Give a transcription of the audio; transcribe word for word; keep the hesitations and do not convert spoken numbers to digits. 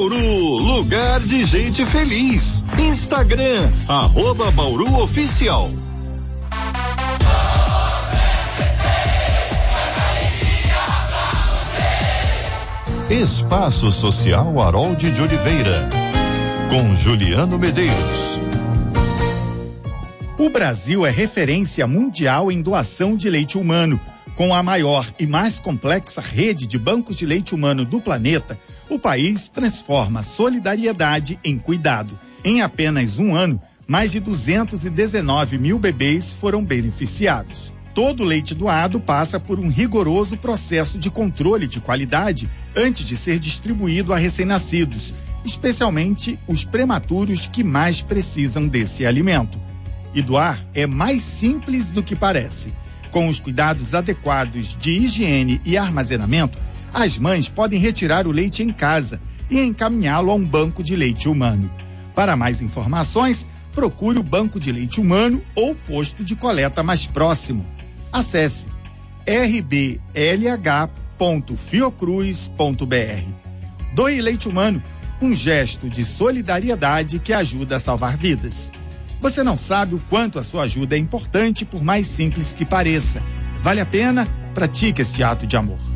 Bauru, lugar de gente feliz. Instagram, arroba Bauru Oficial. Espaço Social Harold de Oliveira, com Juliano Medeiros. O Brasil é referência mundial em doação de leite humano. Com a maior e mais complexa rede de bancos de leite humano do planeta, o país transforma solidariedade em cuidado. Em apenas um ano, mais de duzentos e dezenove mil bebês foram beneficiados. Todo leite doado passa por um rigoroso processo de controle de qualidade antes de ser distribuído a recém-nascidos, especialmente os prematuros que mais precisam desse alimento. E doar é mais simples do que parece. Com os cuidados adequados de higiene e armazenamento, as mães podem retirar o leite em casa e encaminhá-lo a um banco de leite humano. Para mais informações, procure o banco de leite humano ou posto de coleta mais próximo. Acesse r b l h ponto fiocruz ponto b r. Doe leite humano, um gesto de solidariedade que ajuda a salvar vidas. Você não sabe o quanto a sua ajuda é importante, por mais simples que pareça. Vale a pena? Pratique esse ato de amor.